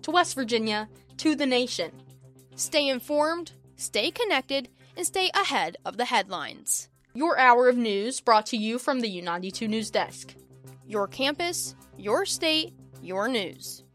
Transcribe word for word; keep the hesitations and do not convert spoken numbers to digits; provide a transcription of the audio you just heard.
to West Virginia, to the nation. Stay informed, stay connected, and stay ahead of the headlines. Your hour of news brought to you from the U ninety-two News Desk. Your campus, your state, your news.